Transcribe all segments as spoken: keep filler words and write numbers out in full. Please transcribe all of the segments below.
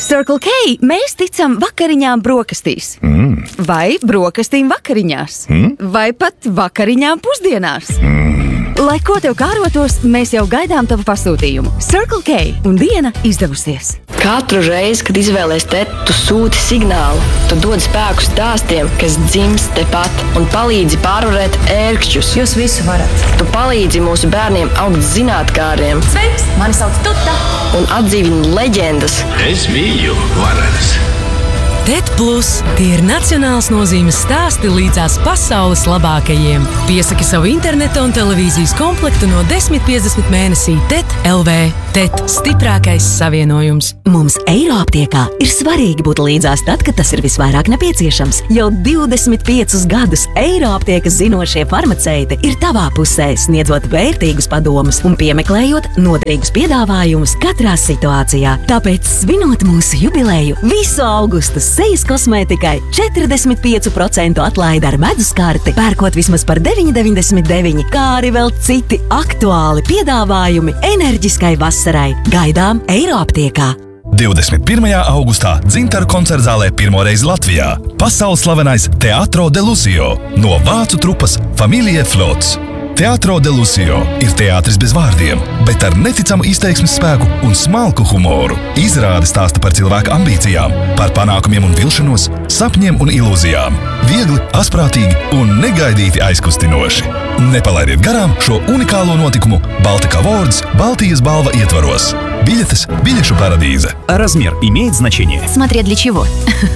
Circle K mēs ticam vakariņām brokastīs. Mm. Vai brokastīm vakariņās. Mm. Vai pat vakariņām pusdienās. Mm. Lai ko tev kārotos, mēs jau gaidām tavu pasūtījumu. Circle K un diena izdevusies. Katru reizi, kad izvēlies teti, tu sūti signālu. Tu dod spēku stāstiem, kas dzimst tepat un palīdzi pārvarēt ērkšķus. Jūs visu varat. Tu palīdzi mūsu bērniem augt zinātkāriem. Sveiks! Mani sauc Tuta! Un atdzīvini leģendas. Es biju varens. TET Plus – tie ir nacionāls nozīmes stāsti līdzās pasaules labākajiem. Piesaki savu interneta un televīzijas komplektu no desmit piecdesmit mēnesī TET L V. TET – stiprākais savienojums. Mums Eiroaptiekā ir svarīgi būt līdzās tad, kad tas ir visvairāk nepieciešams. Jau divdesmit piecus gadus Eiroaptiekas zinošie farmaceiti ir tavā pusē, sniedzot vērtīgus padomus un piemeklējot noderīgus piedāvājumus katrā situācijā. Tāpēc, svinot mūsu jubileju, visu augustu sejas kosmētikai četrdesmit pieci procenti atlaide ar meduskarti, pērkot vismaz par deviņi deviņdesmit deviņi, kā arī vēl citi aktuāli piedāvājumi enerģiskai vasarai. Gaidām Eiroaptiekā! divdesmit pirmajā augustā Dzintaru koncertzālē pirmoreiz Latvijā pasaules slavenais Teatro de Lucio no vācu trupas Familie Flots. Teatro de Lucio ir teātris bez vārdiem, bet ar neticamu izteiksmes spēku un smalku humoru. Izrāde stāsta par cilvēku ambīcijām, par panākumiem un vilšanos, sapņiem un ilūzijām. Viegli, asprātīgi un negaidīti aizkustinoši. Nepalaidiet garām šo unikālo notikumu Baltika Awards Baltijas balva ietvaros. Biļetes Biļešu paradīze. Размер имеет значение? Смотря для чего.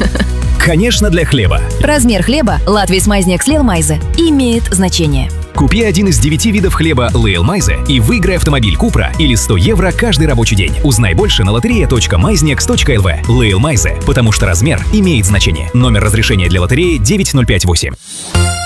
Конечно, для хлеба. Размер хлеба Латвийс Майзнекс Лейлмайзе имеет значение. Купи один из девяти видов хлеба Лейлмайзе и выиграй автомобиль Купра или сто евро каждый рабочий день. Узнай больше на лотерея точка майзнекс точка эл ви. Лейлмайзе, потому что размер имеет значение. Номер разрешения для лотереи девять ноль пять восемь.